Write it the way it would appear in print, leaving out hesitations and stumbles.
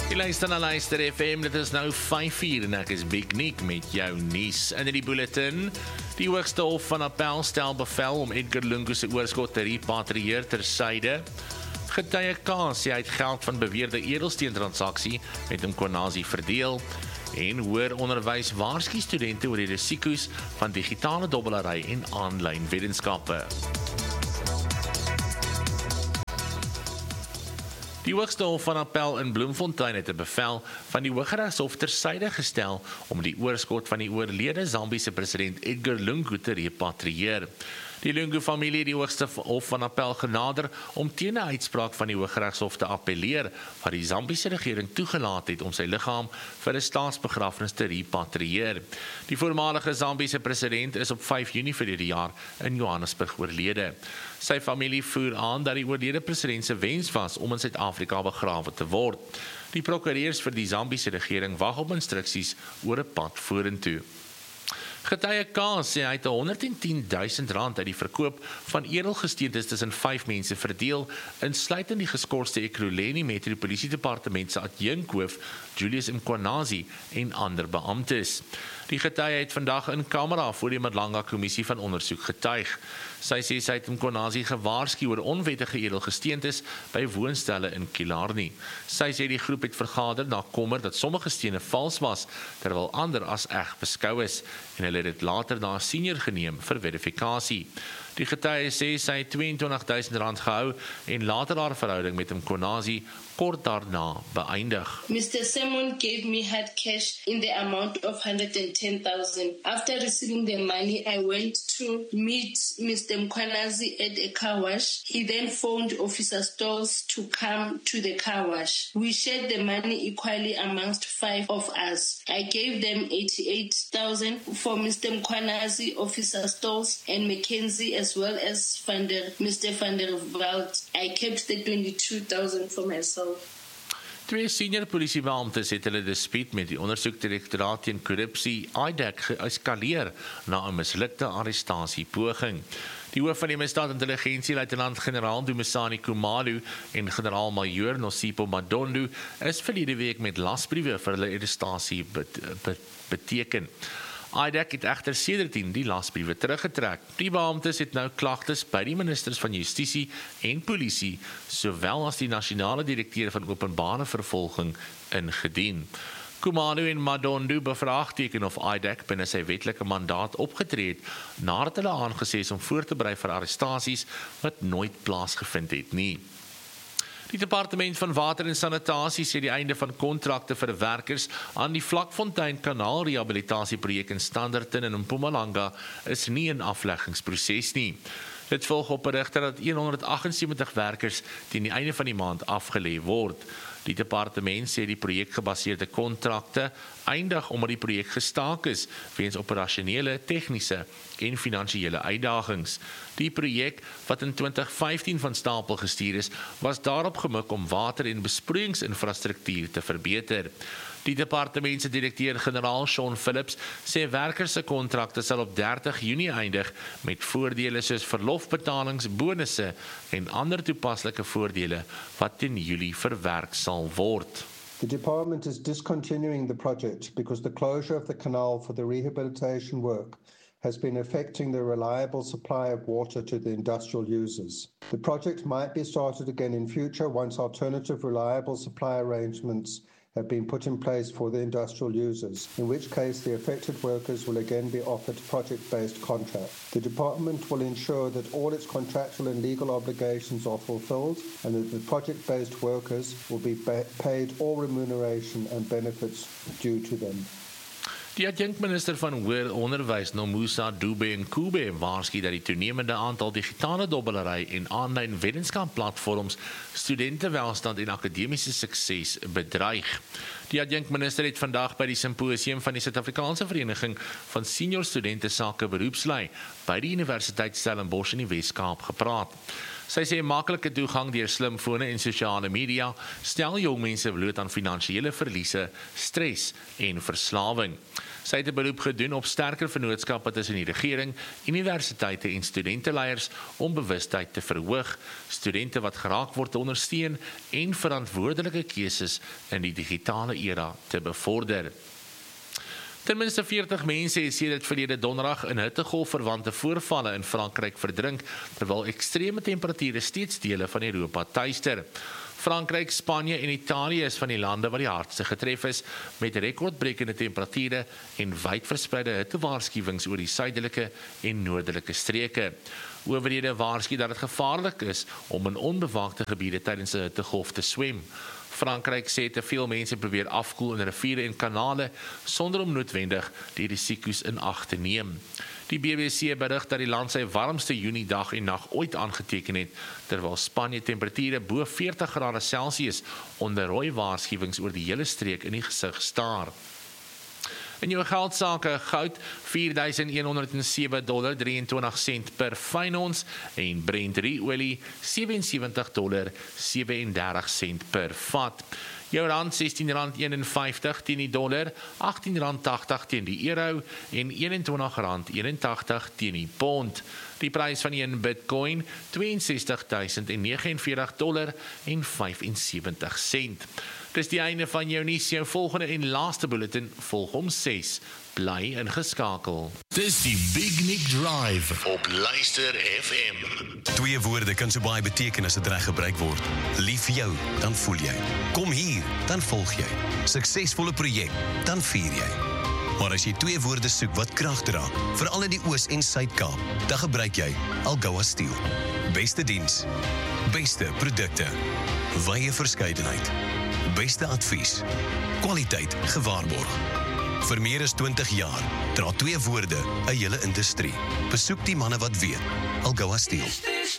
Jy luister na Luister FM, dit is nou 5:00 en ek is Big Nick met jou nuus. In die bulletin, die hoogste hof van appel stel bevel om Edgar Lungu se oorskot te repatrieer ter syde. Getuie K sê hy het geld van beweerde edelsteentransaksie met Mkhwanazi verdeel. En hoër onderwys waarsku studente oor die risiko's van digitale dobbelary en aanlyn wetenskappe. Die hoogste hof van appel in Bloemfontein het 'n bevel van die Hooggeregshof ter syde gestel om die oorskot van die oorlede Zambiese president Edgar Lungu te repatrieer. Die Lungu-familie het die hoogste hof van appel genader om teen 'n uitspraak van die Hooggeregshof te appelleer wat die Zambiese regering toegelaat het om sy liggaam vir 'n staatsbegrafnis te repatrieer. Die voormalige Zambiese president is op 5 Junie verlede jaar in Johannesburg oorlede. Sy familie voer aan dat die oorlede president se wens was om in Suid-Afrika begrawe te word. Die prokureurs vir die Zambiese regering wag op instruksies oor 'n pad vorentoe. Getuie K sê hy het R110.000 uit die verkoop van edelgesteentes tussen 5 mense verdeel, insluitend die geskorste Ekurhuleni Metropolisie Departement se adjunkhoof Julius Mkhwanazi en ander beamptes. Die getuie het vandag in kamera voor die Madlanga Kommissie van ondersoek getuig. Sy sê sy het Mkhwanazi gewaarsku oor onwettige edelgesteentes by woonstelle in Killarney. Sy sê die groep het vergader na kommer dat sommige stene vals was, terwyl ander as eg beskou is, en hulle het dit later na 'n senior geneem vir verifikasie. Die getuie sê sy het R22.000 gehou en later haar verhouding met Mkhwanazi kort daarna beëindig. Mr. Simon gave me hard cash in the amount of 110,000. After receiving the money, I went to meet Mr. Mkhwanazi at a car wash. He then phoned Officer Stolz to come to the car wash. We shared the money equally amongst 5 of us. I gave them 88,000 for Mr. Mkhwanazi, Officer Stolz, and Mackenzie, as well as Mr. van der Walt. I kept the 22,000 for myself. 2 senior polisiebeamptes het hulle dispuut met die ondersoekdirektoraat teen korrupsie IDEC geëskaleer na 'n mislukte arrestasiepoging. Die hoof van die misdaadintelligensie, luitenant-generaal Dumisani Khumalo en generaal-majoor Nosipho Madondo is verlede week met lasbriewe vir hulle arrestasie beteken. IDEC het egter sedertdien die lasbriewe teruggetrek. Die beamptes het nou klagtes by die ministers van Justisie en Polisie, sowel as die nasionale direkteur van openbare vervolging ingedien. Khumalo en Madondo bevraagteken of IDEC binne sy wetlike mandaat opgetree het, nadat hulle aangesê is om voor te berei vir arrestasies wat nooit plaasgevind het nie. Die Departement van Water en Sanitasie sê die einde van kontrakte vir werkers aan die Vlakfontein Kanaal Rehabilitasieprojek in Standerton en in Mpumalanga is nie 'n afleggingsproses nie. Dit volg op berigte dat 178 werkers teen die einde van die maand afgelê word. Die departement sê die projekgebaseerde kontrakte eindig omdat die projek gestaak is weens operasionele, tegniese en finansiële uitdagings. Die projek, wat in 2015 van stapel gestuur is, was daarop gemik om water- en besproeiingsinfrastruktuur te verbeter. Die departement se direkteur-generaal Sean Phillips sê werkers se kontrakte sal op 30 Junie eindig met voordele soos verlofbetalings, bonusse en ander toepaslike voordele wat teen Julie verwerk sal word. The department is discontinuing the project because the closure of the canal for the rehabilitation work has been affecting the reliable supply of water to the industrial users. The project might be started again in future once alternative reliable supply arrangements have been put in place for the industrial users, in which case the affected workers will again be offered project-based contract. The department will ensure that all its contractual and legal obligations are fulfilled and that the project-based workers will be paid all remuneration and benefits due to them. Die adjunkminister van Hoër Onderwys, Nomusa Dube-Ncube, waarsku dat die toenemende aantal digitale dobbelary en aanlyn wetenskapplatforms studentewelstand en akademiese sukses bedreig. Die adjunkminister het vandag by die simposium van die Suid-Afrikaanse Vereniging van Senior Studente Sake Beroepslui by die Universiteit Stellenbosch in die Wes-Kaap gepraat. Sy sê maklike toegang deur slimfone en sosiale media stel jong mense bloot aan finansiële verliese, stres en verslawing. Sy het 'n beroep gedoen op sterker vennootskappe tussen die regering, universiteite en studenteleiers om bewustheid te verhoog, studente wat geraak word te ondersteun en verantwoordelike keuses in die digitale era te bevorder. Ten minste 40 mense het sedert verlede donderdag in hittegolfverwante voorvalle in Frankryk verdrink, terwyl ekstreme temperature steeds dele van Europa tuister. Frankryk, Spanje en Italië is van die lande wat die hardste getref is, met rekordbrekende temperature en wydverspreide hittewaarskuwings oor die suidelike en noordelike streke. Owerhede waarsku dat dit gevaarlik is om in onbewaakte gebiede tydens 'n hittegolf te swem. Frankryk sê te veel mense probeer afkoel in riviere en kanale sonder om noodwendig die risiko's in ag te neem. Die BBC berig dat die land sy warmste Junie dag en nag ooit aangeteken het, terwyl Spanje temperature bo 40 grade Celsius onder rooi waarskuwings oor die hele streek in die gesig staar. In jou geldsake, goud $4,107.23 per fyn ons en Brent olie $77.37 per vat. Jou rand R16.51 teen die dollar, R18.80 teen die euro en R21.81 teen die pond. Die prys van 1 Bitcoin $62.049.75. Dis die einde van jou nuus, jou volgende en laaste bulletin volg om 6. Bly ingeskakel. Dis die Big Nick Drive op Luister FM. 2 woorde kan so baie beteken as dit reg gebruik word. Lief vir jou, dan voel jy. Kom hier, dan volg jy. Suksesvolle projek, dan vier jy. Maar as jy 2 woorde soek wat krag dra, veral in die Oos- en Suid-Kaap, dan gebruik jy Algoa Steel. Beste diens, beste produkte, wye verskeidenheid, beste advies, kwaliteit gewaarborg. Vir meer as 20 jaar dra 2 woorde 'n hele industrie. Besoek die manne wat weet. Algoa Steel.